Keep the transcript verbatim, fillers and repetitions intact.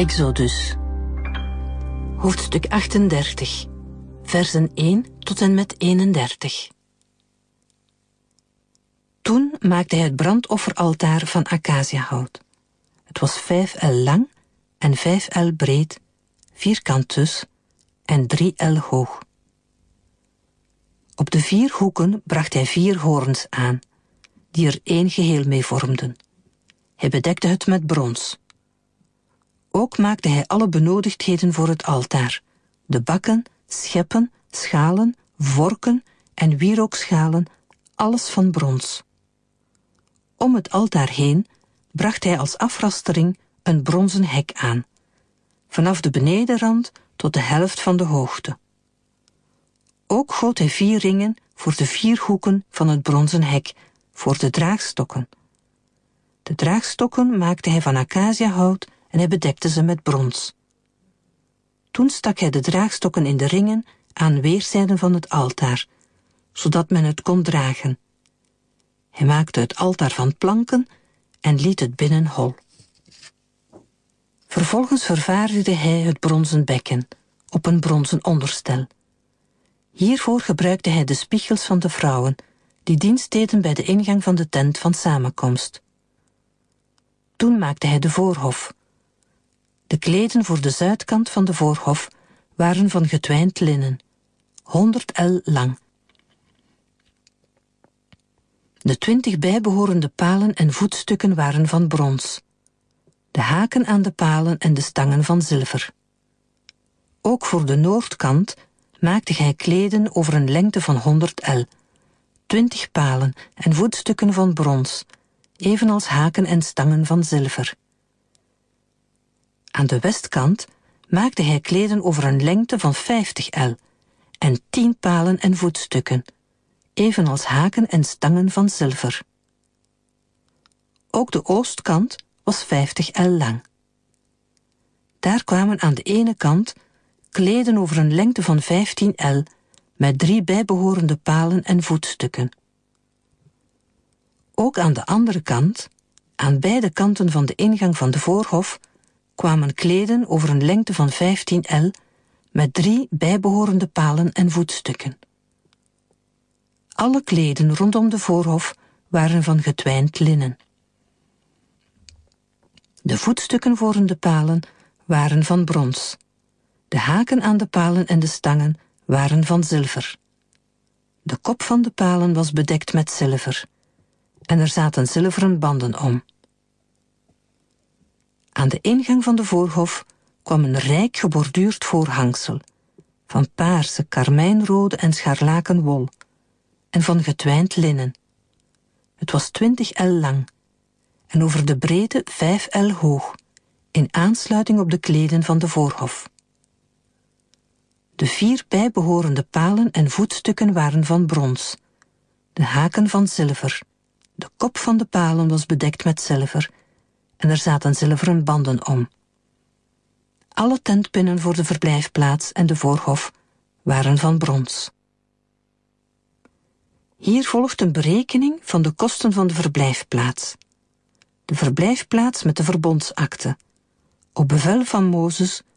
Exodus. Hoofdstuk achtendertig, versen één tot en met eenendertig. Toen maakte hij het brandofferaltaar van acaciahout. Het was vijf el lang en vijf el breed, vierkant dus, en drie el hoog. Op de vier hoeken bracht hij vier hoorns aan, die er één geheel mee vormden. Hij bedekte het met brons. Ook maakte hij alle benodigdheden voor het altaar: de bakken, scheppen, schalen, vorken en wierookschalen, alles van brons. Om het altaar heen bracht hij als afrastering een bronzen hek aan, vanaf de benedenrand tot de helft van de hoogte. Ook goot hij vier ringen voor de vier hoeken van het bronzen hek, voor de draagstokken. De draagstokken maakte hij van acaciahout en hij bedekte ze met brons. Toen stak hij de draagstokken in de ringen aan weerszijden van het altaar, zodat men het kon dragen. Hij maakte het altaar van planken en liet het binnen hol. Vervolgens vervaardigde hij het bronzen bekken op een bronzen onderstel. Hiervoor gebruikte hij de spiegels van de vrouwen, die dienst deden bij de ingang van de tent van samenkomst. Toen maakte hij de voorhof. De kleden voor de zuidkant van de voorhof waren van getwijnd linnen, honderd el lang. De twintig bijbehorende palen en voetstukken waren van brons. De haken aan de palen en de stangen van zilver. Ook voor de noordkant maakte hij kleden over een lengte van honderd el, twintig palen en voetstukken van brons, evenals haken en stangen van zilver. Aan de westkant maakte hij kleden over een lengte van vijftig el en tien palen en voetstukken, evenals haken en stangen van zilver. Ook de oostkant was vijftig el lang. Daar kwamen aan de ene kant kleden over een lengte van vijftien el, met drie bijbehorende palen en voetstukken. Ook aan de andere kant, aan beide kanten van de ingang van de voorhof, kwamen kleden over een lengte van vijftien el, met drie bijbehorende palen en voetstukken. Alle kleden rondom de voorhof waren van getwijnd linnen. De voetstukken voor de palen waren van brons. De haken aan de palen en de stangen waren van zilver. De kop van de palen was bedekt met zilver, en er zaten zilveren banden om. Aan de ingang van de voorhof kwam een rijk geborduurd voorhangsel, van paarse, karmijnrode en scharlaken wol, en van getwijnd linnen. Het was twintig el lang, en over de breedte vijf el hoog, in aansluiting op de kleden van de voorhof. De vier bijbehorende palen en voetstukken waren van brons, de haken van zilver, de kop van de palen was bedekt met zilver, en er zaten zilveren banden om. Alle tentpinnen voor de verblijfplaats en de voorhof waren van brons. Hier volgt een berekening van de kosten van de verblijfplaats. De verblijfplaats met de verbondsakte, op bevel van Mozes,